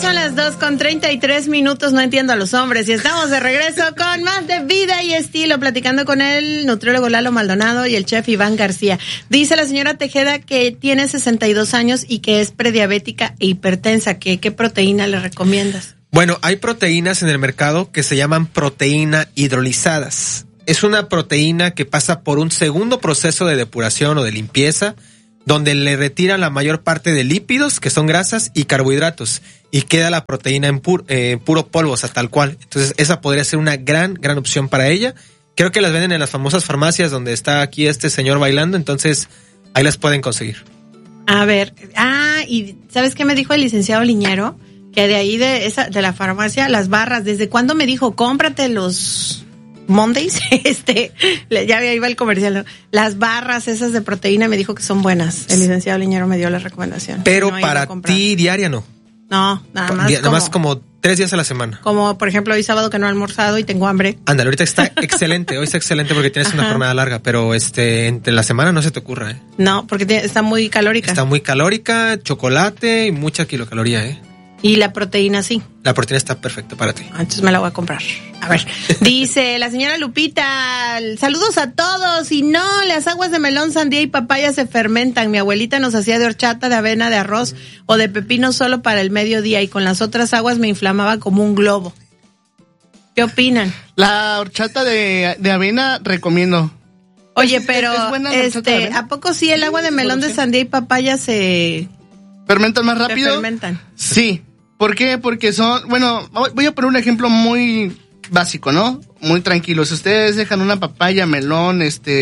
son las 2:33. No entiendo a los hombres. Y estamos de regreso con más de Vida y Estilo, platicando con el nutriólogo Lalo Maldonado y el chef Iván García. Dice la señora Tejeda que tiene 62 años y que es prediabética e hipertensa. ¿Qué proteína le recomiendas? Bueno, hay proteínas en el mercado que se llaman proteína hidrolizadas. Es una proteína que pasa por un segundo proceso de depuración o de limpieza, donde le retira la mayor parte de lípidos, que son grasas, y carbohidratos, y queda la proteína en puro polvo, o sea, tal cual. Entonces, esa podría ser una gran opción para ella. Creo que las venden en las famosas farmacias donde está aquí este señor bailando, entonces ahí las pueden conseguir. A ver, y ¿sabes qué me dijo el licenciado Liñero? Que de ahí de la farmacia, las barras, ¿desde cuándo me dijo, cómprate los Mondays? Ya iba el comercial, ¿no? Las barras esas de proteína, me dijo que son buenas. El licenciado Liñero me dio la recomendación. Pero no para ti diaria no. No, nada más. Nada más como 3 días a la semana. Como por ejemplo hoy sábado que no he almorzado y tengo hambre. Ándale, ahorita está excelente. Hoy está excelente porque tienes una jornada larga, pero entre la semana no se te ocurra, ¿eh? No, porque está muy calórica. Está muy calórica, chocolate y mucha kilocaloría, ¿eh? Y la proteína sí. La proteína está perfecta para ti. Entonces me la voy a comprar. A ver, dice la señora Lupita, saludos a todos. Y no, las aguas de melón, sandía y papaya se fermentan. Mi abuelita nos hacía de horchata, de avena, de arroz o de pepino solo para el mediodía, y con las otras aguas me inflamaba como un globo. ¿Qué opinan? La horchata de avena recomiendo. Oye, pero ¿a poco sí el agua de melón, de sandía y papaya se fermentan más rápido? ¿Se fermentan? Sí. ¿Por qué? Porque voy a poner un ejemplo muy básico, ¿no? Muy tranquilo. Si ustedes dejan una papaya, melón,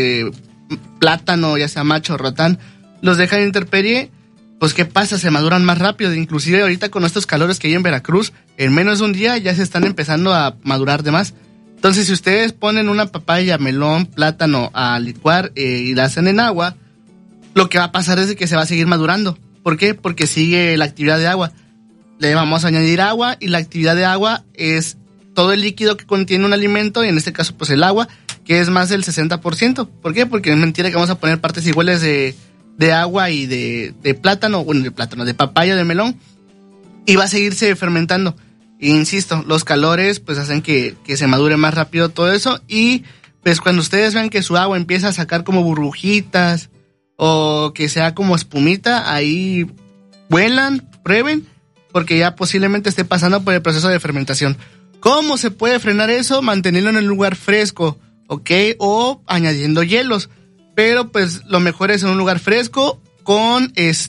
plátano, ya sea macho o ratán, los dejan en intemperie, pues ¿qué pasa? Se maduran más rápido. Inclusive ahorita con estos calores que hay en Veracruz, en menos de un día ya se están empezando a madurar de más. Entonces, si ustedes ponen una papaya, melón, plátano a licuar y la hacen en agua, lo que va a pasar es que se va a seguir madurando. ¿Por qué? Porque sigue la actividad de agua. Le vamos a añadir agua, y la actividad de agua es todo el líquido que contiene un alimento, y en este caso pues el agua, que es más del 60%. ¿Por qué? Porque es mentira que vamos a poner partes iguales de agua y de plátano, de papaya, de melón, y va a seguirse fermentando. E insisto, los calores pues hacen que se madure más rápido todo eso, y pues cuando ustedes vean que su agua empieza a sacar como burbujitas o que sea como espumita, ahí huelan, prueben, porque ya posiblemente esté pasando por el proceso de fermentación. ¿Cómo se puede frenar eso? Manteniendo en un lugar fresco, ¿ok? O añadiendo hielos. Pero pues lo mejor es en un lugar fresco con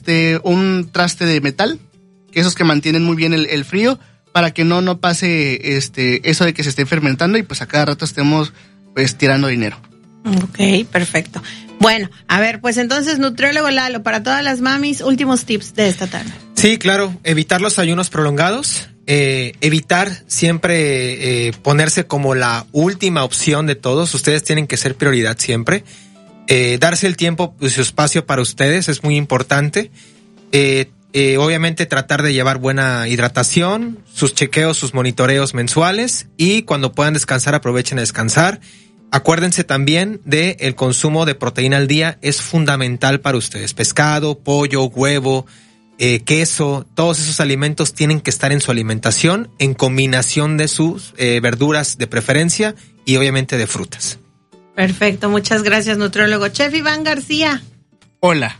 un traste de metal, que esos que mantienen muy bien el frío, para que no pase eso de que se esté fermentando y pues a cada rato estemos pues tirando dinero. Ok, perfecto. Bueno, a ver, pues entonces, nutriólogo Lalo, para todas las mamis, últimos tips de esta tarde. Sí, claro, evitar los ayunos prolongados, evitar siempre ponerse como la última opción de todos. Ustedes tienen que ser prioridad siempre. Darse el tiempo y su espacio para ustedes es muy importante. Obviamente tratar de llevar buena hidratación, sus chequeos, sus monitoreos mensuales, y cuando puedan descansar, aprovechen a descansar. Acuérdense también de el consumo de proteína al día, es fundamental para ustedes. Pescado, pollo, huevo, queso, todos esos alimentos tienen que estar en su alimentación en combinación de sus verduras de preferencia y obviamente de frutas. Perfecto, muchas gracias, nutriólogo. Chef Iván García. Hola.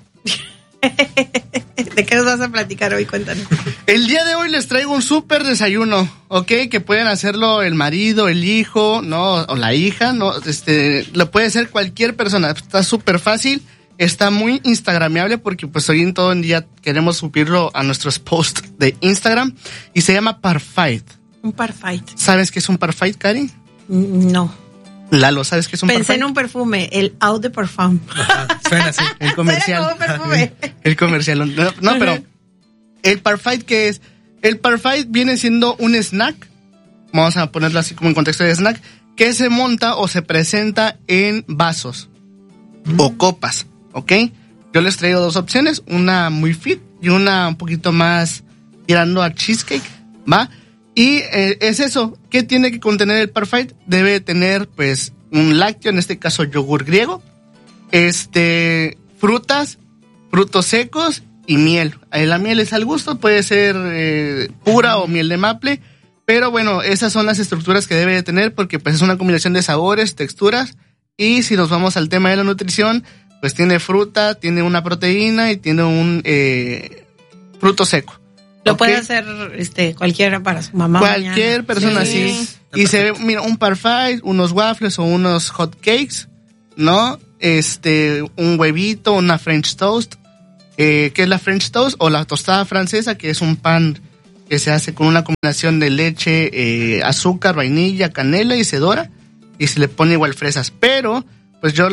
¿De qué nos vas a platicar hoy? Cuéntanos. El día de hoy les traigo un súper desayuno, ¿ok? Que pueden hacerlo el marido, el hijo, ¿no? O la hija, ¿no? Lo puede hacer cualquier persona. Está súper fácil, está muy instagrameable, porque pues hoy en todo el día queremos subirlo a nuestros posts de Instagram, y se llama Parfait. Un Parfait. ¿Sabes qué es un Parfait, Cari? No. Lalo, ¿sabes qué es un Pensé Parfait? en un perfume, el Eau de Parfum. Suena así. El comercial. Suena como perfume. El comercial. No, pero el Parfait, ¿qué es? El Parfait viene siendo un snack, vamos a ponerlo así como en contexto de snack, que se monta o se presenta en vasos o copas, ¿ok? Yo les traigo dos opciones, una muy fit y una un poquito más tirando a cheesecake, ¿va? Y es eso. ¿Qué tiene que contener el Parfait? Debe tener, pues, un lácteo, en este caso yogur griego, frutas, frutos secos y miel. La miel es al gusto, puede ser pura o miel de maple, pero bueno, esas son las estructuras que debe de tener porque pues es una combinación de sabores, texturas, y si nos vamos al tema de la nutrición, pues tiene fruta, tiene una proteína y tiene un fruto seco. Lo puede hacer cualquiera para su mamá. Cualquier persona, sí. Y se ve, mira, un parfait, unos waffles o unos hot cakes, ¿no? Un huevito, una French toast. ¿Qué es la French toast? O la tostada francesa, que es un pan que se hace con una combinación de leche, azúcar, vainilla, canela y se dora. Y se le pone igual fresas. Pero, pues yo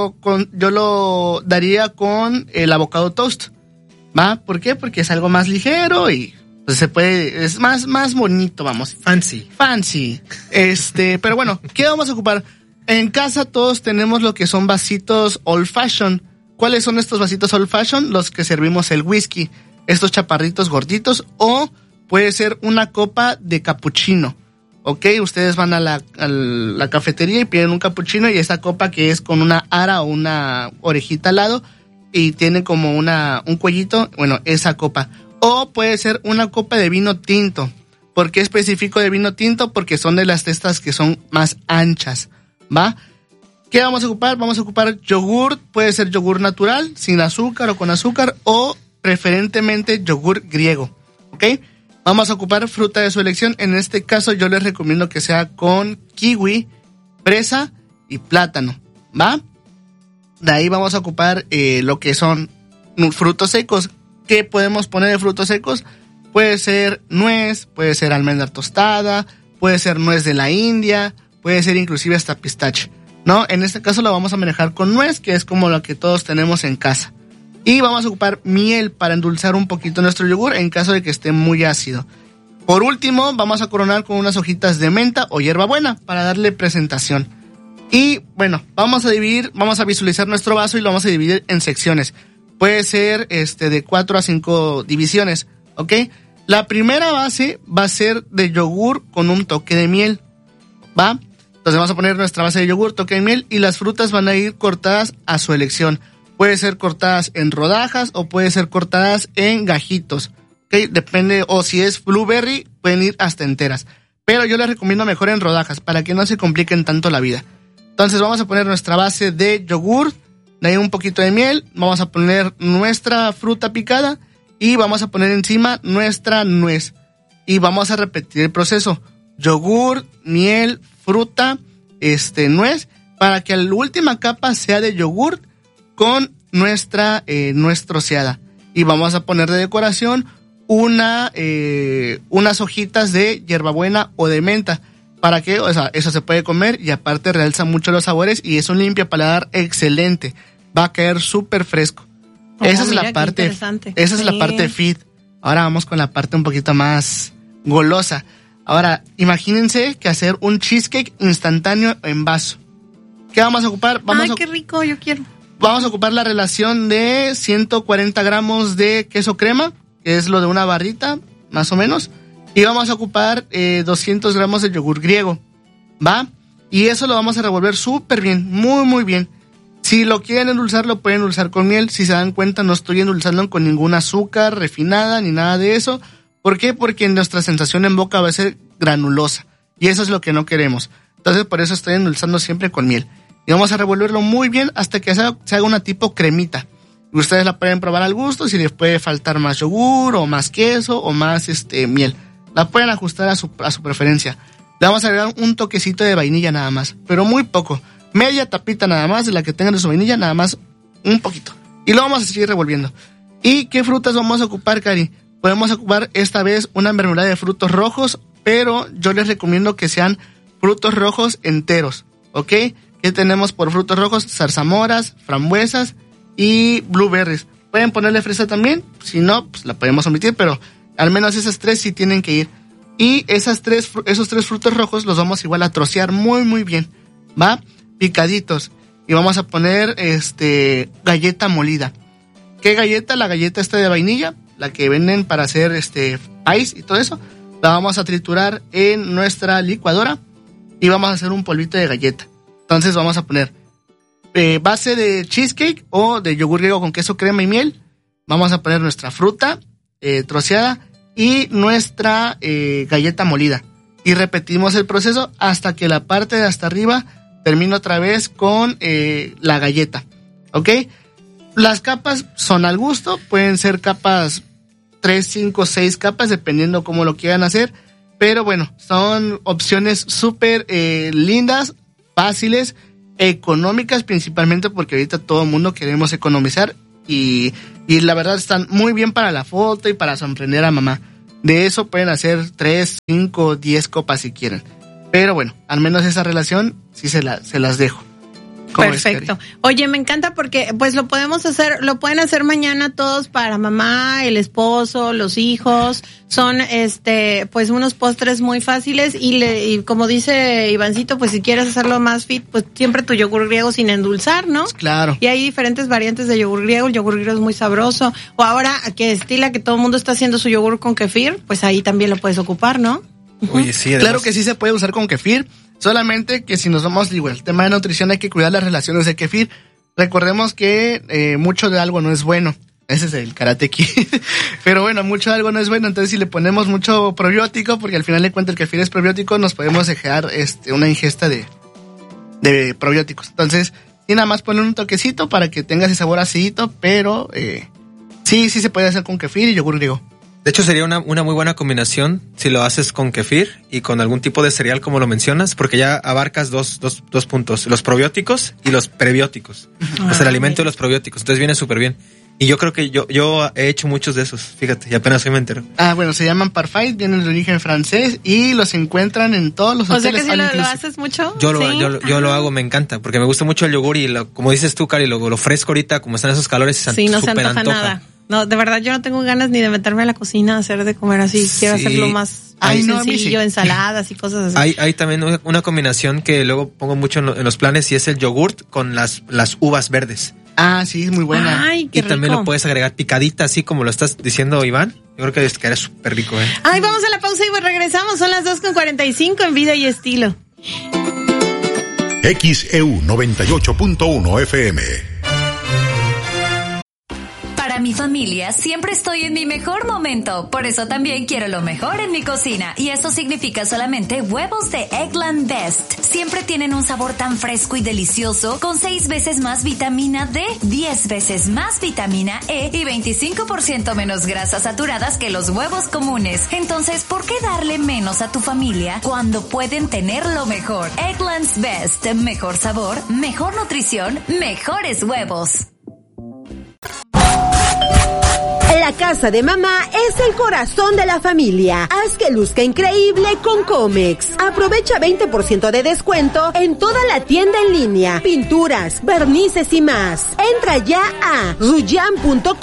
lo daría con el avocado toast. ¿Va? ¿Por qué? Porque es algo más ligero y pues se puede, es más bonito, vamos. Fancy. Pero bueno, ¿qué vamos a ocupar? En casa todos tenemos lo que son vasitos old fashion. ¿Cuáles son estos vasitos old fashion? Los que servimos el whisky. Estos chaparritos gorditos, o puede ser una copa de capuchino. ¿Ok? Ustedes van a la cafetería y piden un capuchino y esa copa que es con una ara o una orejita al lado y tiene como un cuellito, bueno, esa copa. O puede ser una copa de vino tinto. ¿Por qué específico de vino tinto? Porque son de las testas que son más anchas, ¿va? ¿Qué vamos a ocupar? Vamos a ocupar yogur, puede ser yogur natural, sin azúcar o con azúcar, o preferentemente yogur griego, ¿ok? Vamos a ocupar fruta de su elección. En este caso yo les recomiendo que sea con kiwi, fresa y plátano, ¿va? De ahí vamos a ocupar lo que son frutos secos. ¿Qué podemos poner de frutos secos? Puede ser nuez, puede ser almendra tostada, puede ser nuez de la India, puede ser inclusive hasta pistache, ¿no? En este caso lo vamos a manejar con nuez, que es como lo que todos tenemos en casa. Y vamos a ocupar miel para endulzar un poquito nuestro yogur en caso de que esté muy ácido. Por último, vamos a coronar con unas hojitas de menta o hierbabuena para darle presentación. Y bueno, vamos a visualizar nuestro vaso y lo vamos a dividir en secciones. Puede ser de 4 a 5 divisiones, ¿ok? La primera base va a ser de yogur con un toque de miel, ¿va? Entonces vamos a poner nuestra base de yogur, toque de miel, y las frutas van a ir cortadas a su elección. Puede ser cortadas en rodajas o puede ser cortadas en gajitos, ¿ok? Depende, o si es blueberry, pueden ir hasta enteras. Pero yo les recomiendo mejor en rodajas para que no se compliquen tanto la vida. Entonces vamos a poner nuestra base de yogur, de ahí un poquito de miel, vamos a poner nuestra fruta picada y vamos a poner encima nuestra nuez. Y vamos a repetir el proceso, yogur, miel, fruta, nuez, para que la última capa sea de yogur con nuestra nuez troceada. Y vamos a poner de decoración unas hojitas de hierbabuena o de menta. ¿Para qué? O sea, eso se puede comer y aparte realza mucho los sabores y es un limpia paladar excelente. Va a caer súper fresco. Esa es la parte fit. Ahora vamos con la parte un poquito más golosa. Ahora, imagínense que hacer un cheesecake instantáneo en vaso. ¿Qué vamos a ocupar? Qué rico, yo quiero. Vamos a ocupar la relación de 140 gramos de queso crema, que es lo de una barrita, más o menos. Y vamos a ocupar 200 gramos de yogur griego, ¿va? Y eso lo vamos a revolver súper bien, muy, muy bien. Si lo quieren endulzar, lo pueden endulzar con miel. Si se dan cuenta, no estoy endulzando con ningún azúcar refinada ni nada de eso. ¿Por qué? Porque nuestra sensación en boca va a ser granulosa. Y eso es lo que no queremos. Entonces, por eso estoy endulzando siempre con miel. Y vamos a revolverlo muy bien hasta que se haga una tipo cremita. Y ustedes la pueden probar al gusto, si les puede faltar más yogur o más queso o más miel. La pueden ajustar a su preferencia. Le vamos a agregar un toquecito de vainilla nada más, pero muy poco. Media tapita nada más de la que tengan de su vainilla, nada más un poquito. Y lo vamos a seguir revolviendo. ¿Y qué frutas vamos a ocupar, Cari? Podemos ocupar esta vez una mermelada de frutos rojos, pero yo les recomiendo que sean frutos rojos enteros, ¿ok? ¿Qué tenemos por frutos rojos? Zarzamoras, frambuesas y blueberries. Pueden ponerle fresa también, si no, pues la podemos omitir, pero al menos esas tres sí tienen que ir. Y esos tres frutos rojos los vamos igual a trocear muy, muy bien, ¿va? Picaditos. Y vamos a poner galleta molida. ¿Qué galleta? La galleta esta de vainilla, la que venden para hacer ice y todo eso. La vamos a triturar en nuestra licuadora y vamos a hacer un polvito de galleta. Entonces vamos a poner base de cheesecake o de yogur griego con queso, crema y miel. vamos a poner nuestra fruta troceada y nuestra galleta molida. Y repetimos el proceso hasta que la parte de hasta arriba termine otra vez con la galleta. ¿Ok? Las capas son al gusto, pueden ser capas 3, 5, 6 capas, dependiendo cómo lo quieran hacer. Pero bueno, son opciones súper lindas, fáciles, económicas principalmente, porque ahorita todo el mundo queremos economizar y la verdad están muy bien para la foto y para sorprender a mamá. De eso pueden hacer 3, 5, 10 copas si quieren. Pero bueno, al menos esa relación sí se las dejo. Perfecto. Oye, me encanta porque pues lo pueden hacer mañana todos para mamá, el esposo, los hijos. Son pues unos postres muy fáciles y como dice Ivancito, pues si quieres hacerlo más fit, pues siempre tu yogur griego sin endulzar, ¿no? Claro. Y hay diferentes variantes de yogur griego. El yogur griego es muy sabroso. O ahora que estila que todo el mundo está haciendo su yogur con kefir, pues ahí también lo puedes ocupar, ¿no? Oye, sí, además. Claro que sí se puede usar con kefir. Solamente que si nos vamos, digo, el tema de nutrición hay que cuidar las relaciones de kefir. Recordemos que mucho de algo no es bueno. Ese es el Karate Kid. Pero bueno, mucho de algo no es bueno. Entonces si le ponemos mucho probiótico, porque al final de cuentas el kefir es probiótico, nos podemos dejar una ingesta de probióticos. Entonces, y nada más poner un toquecito para que tenga ese sabor acidito, pero sí se puede hacer con kefir y yogur griego. De hecho, sería una muy buena combinación si lo haces con kefir y con algún tipo de cereal, como lo mencionas, porque ya abarcas dos puntos, los probióticos y los prebióticos. O sea, el alimento y los probióticos. Entonces viene súper bien. Y yo creo que yo he hecho muchos de esos, fíjate, y apenas hoy me entero. Bueno, se llaman Parfait, vienen de origen francés y los encuentran en todos los hoteles. O sea que si lo haces mucho. Yo lo hago, me encanta, porque me gusta mucho el yogur y como dices tú, Cari, lo fresco ahorita, como están esos calores, sí, no se antoja nada. No, de verdad yo no tengo ganas ni de meterme a la cocina a hacer de comer así. Sí. Quiero hacerlo más sencillo, ensaladas y cosas así. Hay también una combinación que luego pongo mucho en los planes y es el yogurt con las uvas verdes. Sí, es muy buena. Ay, qué rico. También lo puedes agregar picadita, así como lo estás diciendo, Iván. Yo creo que quedaría súper rico, Ay, vamos a la pausa y pues regresamos. Son las 2:45 en Vida y Estilo. XEU 98.1 FM. Para mi familia siempre estoy en mi mejor momento, por eso también quiero lo mejor en mi cocina y eso significa solamente huevos de Eggland Best. Siempre tienen un sabor tan fresco y delicioso con 6 veces más vitamina D, 10 veces más vitamina E y 25% menos grasas saturadas que los huevos comunes. Entonces, ¿por qué darle menos a tu familia cuando pueden tener lo mejor? Eggland's Best, mejor sabor, mejor nutrición, mejores huevos. La casa de mamá es el corazón de la familia. Haz que luzca increíble con Comex. Aprovecha 20% de descuento en toda la tienda en línea, pinturas, vernices y más. Entra ya a ruyan.com.mx.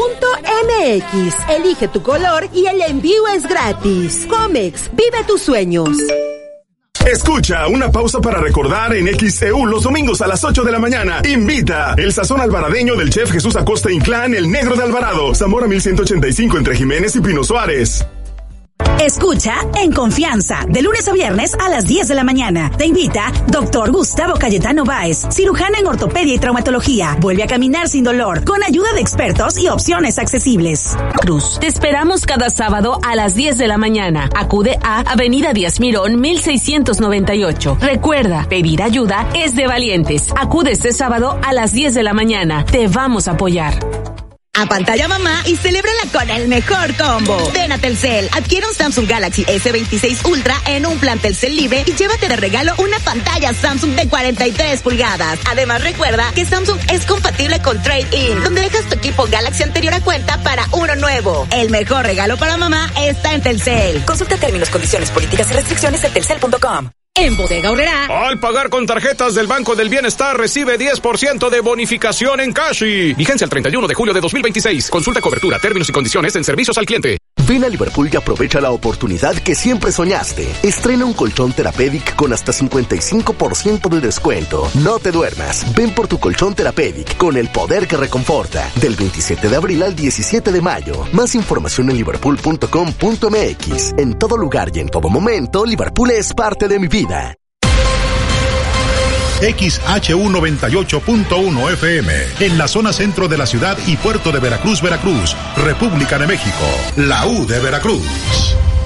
Elige tu color y el envío es gratis. Comex, vive tus sueños. Escucha una pausa para recordar en XEU los domingos a las 8 de la mañana. Invita el sazón alvaradeño del chef Jesús Acosta Inclán, el Negro de Alvarado, Zamora 1185 entre Jiménez y Pino Suárez. Escucha En Confianza, de lunes a viernes a las 10 de la mañana. Te invita Dr. Gustavo Cayetano Báez, cirujano en ortopedia y traumatología. Vuelve a caminar sin dolor, con ayuda de expertos y opciones accesibles. Cruz, te esperamos cada sábado a las 10 de la mañana. Acude a Avenida Díaz Mirón, 1698. Recuerda, pedir ayuda es de valientes. Acude este sábado a las 10 de la mañana. Te vamos a apoyar. Apantalla mamá y celébrala con el mejor combo. Ven a Telcel, adquiere un Samsung Galaxy S26 Ultra en un plan Telcel libre y llévate de regalo una pantalla Samsung de 43 pulgadas. Además recuerda que Samsung es compatible con Trade-in, donde dejas tu equipo Galaxy anterior a cuenta para uno nuevo. El mejor regalo para mamá está en Telcel. Consulta términos, condiciones, políticas y restricciones en telcel.com. En Bodega Aurrerá. Al pagar con tarjetas del Banco del Bienestar, recibe 10% de bonificación en Cashi. Vigencia el 31 de julio de 2026. Consulta cobertura, términos y condiciones en servicios al cliente. Ven a Liverpool y aprovecha la oportunidad que siempre soñaste. Estrena un colchón Therapeutic con hasta 55% de descuento. No te duermas. Ven por tu colchón Therapeutic con el poder que reconforta. Del 27 de abril al 17 de mayo. Más información en liverpool.com.mx. En todo lugar y en todo momento, Liverpool es parte de mi vida. XHU 98.1 FM, en la zona centro de la ciudad y puerto de Veracruz, Veracruz, República de México. La U de Veracruz.